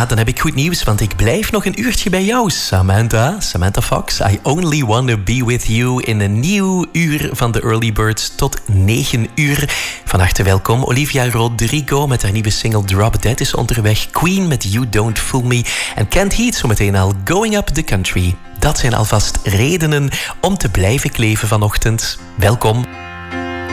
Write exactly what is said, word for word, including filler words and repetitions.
Ja, dan heb ik goed nieuws, want ik blijf nog een uurtje bij jou, Samantha. Samantha Fox, I only wanna be with you in een nieuw uur van de Early Birds tot negen uur. Van harte welkom. Olivia Rodrigo met haar nieuwe single Drop Dead is onderweg. Queen met You Don't Fool Me. En Kent Heat zometeen al Going Up the Country. Dat zijn alvast redenen om te blijven kleven vanochtend. Welkom.